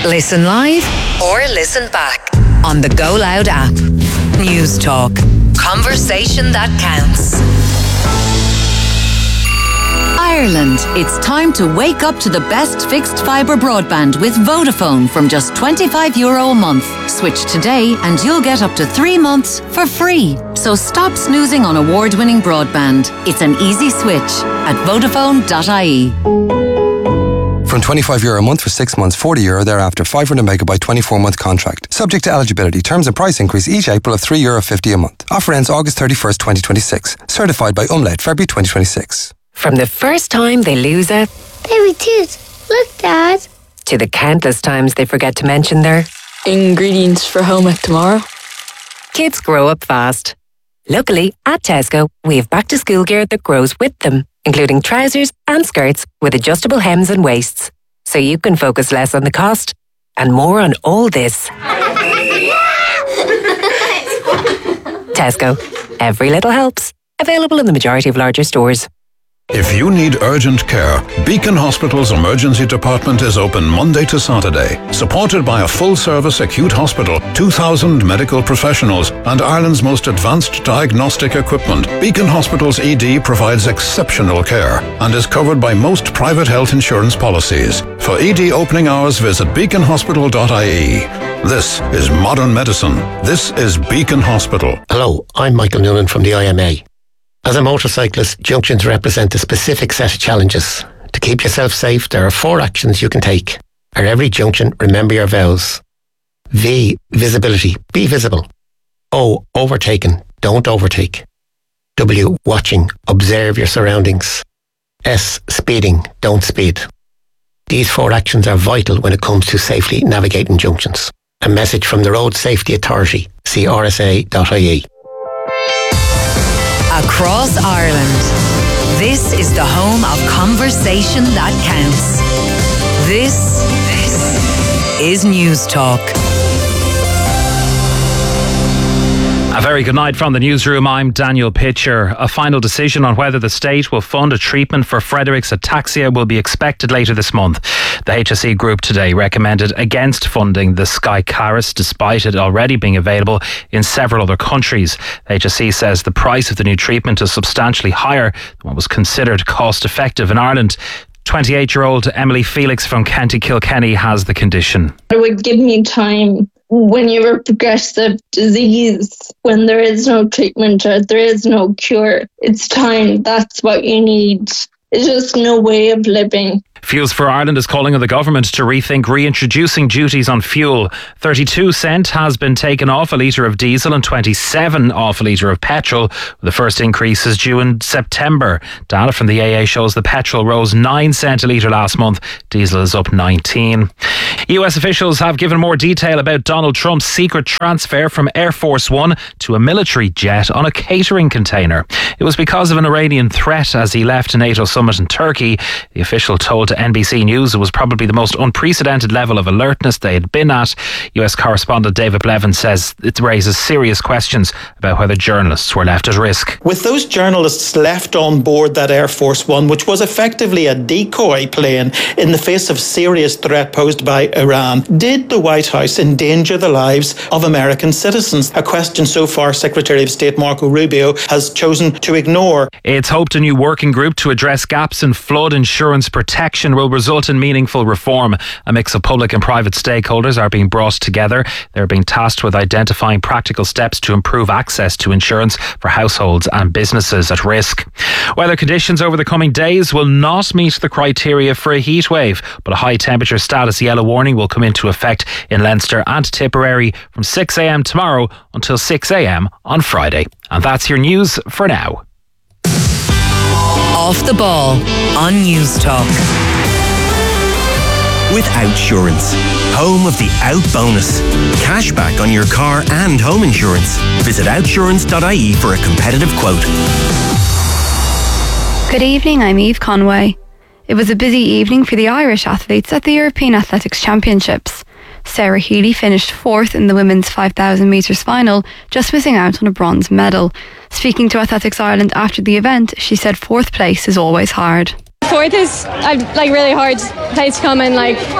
Listen live or listen back on the Go Loud app. News Talk. Conversation that counts. Ireland, it's time to wake up to the best fixed fibre broadband with Vodafone from just €25 a month. Switch today and you'll get up to 3 months for free. So stop snoozing on award-winning broadband. It's an easy switch at Vodafone.ie. From €25 a month for 6 months, €40 thereafter, 500 megabyte 24-month contract. Subject to eligibility. Terms and price increase each April of €3.50 a month. Offer ends August 31st, 2026. Certified by Umlaut, February 2026. From the first time they lose a baby tooth, look, Dad, to the countless times they forget to mention their ingredients for home ec tomorrow. Kids grow up fast. Luckily, at Tesco, we have back-to-school gear that grows with them, including trousers and skirts with adjustable hems and waists. So you can focus less on the cost and more on all this. Tesco. Every little helps. Available in the majority of larger stores. If you need urgent care, Beacon Hospital's emergency department is open Monday to Saturday. Supported by a full-service acute hospital, 2,000 medical professionals, and Ireland's most advanced diagnostic equipment, Beacon Hospital's ED provides exceptional care and is covered by most private health insurance policies. For ED opening hours, visit beaconhospital.ie. This is modern medicine. This is Beacon Hospital. Hello, I'm Michael Noonan from the IMA. As a motorcyclist, junctions represent a specific set of challenges. To keep yourself safe, there are 4 actions you can take. At every junction, remember your vows. V, visibility. Be visible. O, overtaken. Don't overtake. W, watching. Observe your surroundings. S, speeding. Don't speed. These 4 actions are vital when it comes to safely navigating junctions. A message from the Road Safety Authority. See rsa.ie. Across Ireland, this is the home of conversation that counts. This is News Talk. A very good night from the newsroom. I'm Daniel Pitcher. A final decision on whether the state will fund a treatment for Frederick's ataxia will be expected later this month. The HSE group today recommended against funding the Skyclarys, despite it already being available in several other countries. The HSE says the price of the new treatment is substantially higher than what was considered cost effective in Ireland. 28-year-old Emily Felix from County Kilkenny has the condition. It would give me time when you have a progressive disease, when there is no treatment or there is no cure. It's time. That's what you need. It's just no way of living. Fuels for Ireland is calling on the government to rethink reintroducing duties on fuel. 32 cent has been taken off a litre of diesel and 27 off a litre of petrol. The first increase is due in September. Data from the AA shows the petrol rose 9 cent a litre last month. Diesel is up 19. US officials have given more detail about Donald Trump's secret transfer from Air Force One to a military jet on a catering container. It was because of an Iranian threat as he left a NATO summit in Turkey. The official told NBC News it was probably the most unprecedented level of alertness they had been at. US correspondent David Blevin says it raises serious questions about whether journalists were left at risk. With those journalists left on board that Air Force One, which was effectively a decoy plane in the face of serious threat posed by Iran, did the White House endanger the lives of American citizens? A question so far Secretary of State Marco Rubio has chosen to ignore. It's hoped a new working group to address gaps in flood insurance protection will result in meaningful reform. A mix of public and private stakeholders are being brought together. They're being tasked with identifying practical steps to improve access to insurance for households and businesses at risk. Weather conditions over the coming days will not meet the criteria for a heat wave, but a high temperature status yellow warning will come into effect in Leinster and Tipperary from 6 a.m. tomorrow until 6 a.m. on Friday. And that's your news for now. Off the Ball on News Talk. With Outsurance, home of the Out bonus. Cashback on your car and home insurance. Visit outsurance.ie for a competitive quote. Good evening, I'm Eve Conway. It was a busy evening for the Irish athletes at the European Athletics Championships. Sarah Healy finished 4th in the women's 5,000 metres final, just missing out on a bronze medal. Speaking to Athletics Ireland after the event, she said 4th place is always hard. Fourth is really hard place to come, and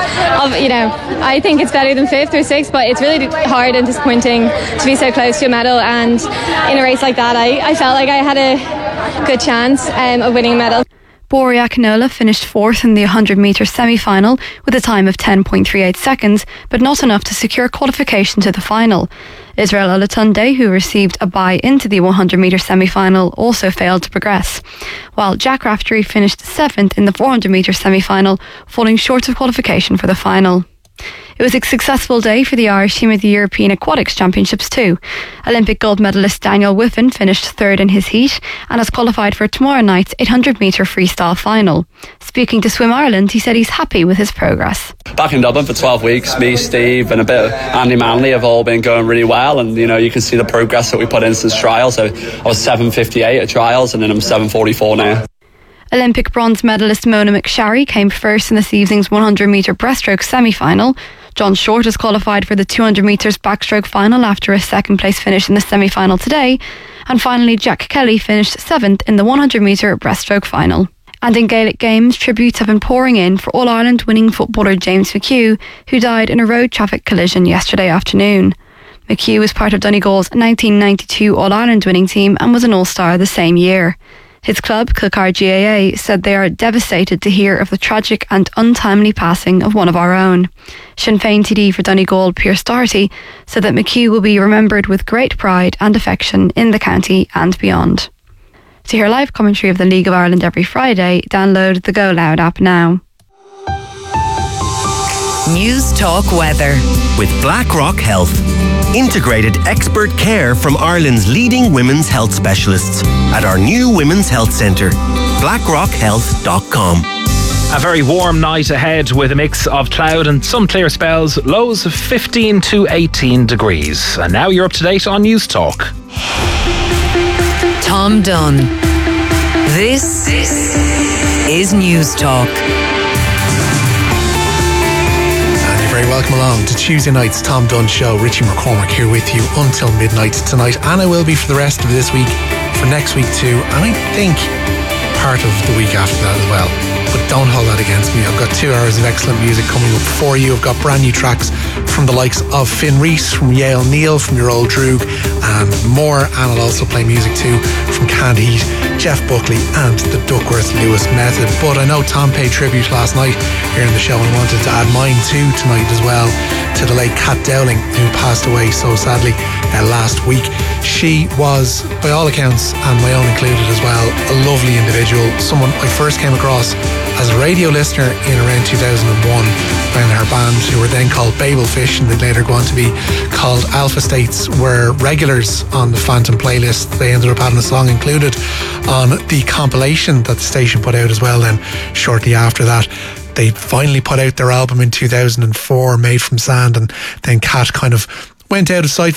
I think it's better than fifth or sixth, but it's really hard and disappointing to be so close to a medal. And in a race like that, I felt like I had a good chance of winning a medal. Boria Kanola finished fourth in the 100-metre semi-final with a time of 10.38 seconds, but not enough to secure qualification to the final. Israel Olatunde, who received a bye into the 100-metre semi-final, also failed to progress, while Jack Raftery finished seventh in the 400-metre semi-final, falling short of qualification for the final. It was a successful day for the Irish team at the European Aquatics Championships too. Olympic gold medalist Daniel Whiffen finished third in his heat and has qualified for tomorrow night's 800-metre freestyle final. Speaking to Swim Ireland, he said he's happy with his progress. Back in Dublin for 12 weeks, me, Steve and a bit of Andy Manley have all been going really well, and you can see the progress that we put in since trials. So I was 7:58 at trials and then I'm 7:44 now. Olympic bronze medalist Mona McSharry came first in this evening's 100-metre breaststroke semi-final. John Short has qualified for the 200 metres backstroke final after a second place finish in the semi-final today. And finally, Jack Kelly finished seventh in the 100-metre breaststroke final. And in Gaelic Games, tributes have been pouring in for All-Ireland winning footballer James McHugh, who died in a road traffic collision yesterday afternoon. McHugh was part of Donegal's 1992 All-Ireland winning team and was an All-Star the same year. His club, Kilcar GAA, said they are devastated to hear of the tragic and untimely passing of one of our own. Sinn Féin TD for Donegal, Pierce Doherty, said that McHugh will be remembered with great pride and affection in the county and beyond. To hear live commentary of the League of Ireland every Friday, download the Go Loud app now. News Talk Weather. With BlackRock Health. Integrated expert care from Ireland's leading women's health specialists at our new Women's Health Centre. BlackRockHealth.com. A very warm night ahead with a mix of cloud and some clear spells, lows of 15 to 18 degrees. And now you're up to date on News Talk. Tom Dunn. This is News Talk. Very welcome along to Tuesday night's Tom Dunn Show. Richie McCormick here with you until midnight tonight, and I will be for the rest of this week, for next week too, and I think part of the week after that as well. But don't hold that against me. I've got 2 hours of excellent music coming up for you. I've got brand new tracks from the likes of Finn Rees, from Yale Neal, from your old Droog, and more. And I'll also play music too from Canned Heat, Jeff Buckley, and the Duckworth Lewis Method. But I know Tom paid tribute last night here in the show and wanted to add mine too tonight as well to the late Kat Dowling, who passed away so sadly last week. She was, by all accounts, and my own included as well, a lovely individual, someone I first came across as a radio listener in around 2001 when her band, who were then called Babelfish and they'd later go on to be called Alpha States, were regulars on the Phantom playlist. They ended up having a song included on the compilation that the station put out as well. Then shortly after that, they finally put out their album in 2004, Made from Sand, and then Kat kind of went out of sight